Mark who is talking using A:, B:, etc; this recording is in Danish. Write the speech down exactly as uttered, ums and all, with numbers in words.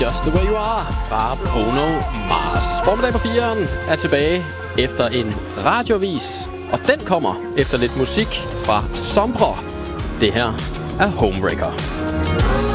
A: Just the Way You Are fra Bruno Mars. Formiddag på fireren er tilbage efter en radiovis, og den kommer efter lidt musik fra Sombre. Det her er Homewrecker.